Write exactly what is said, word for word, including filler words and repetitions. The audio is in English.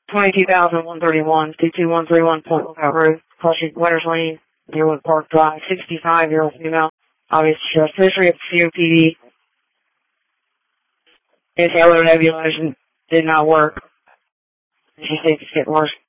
twenty-two thousand one thirty-one, two two one three one Point Lookout Road, Flushing, Wetters Lane, Deerwood Park Drive, sixty-five-year-old female. Obvious chest history of C O P D. Inhaler nebulizer did not work. She states it's getting worse.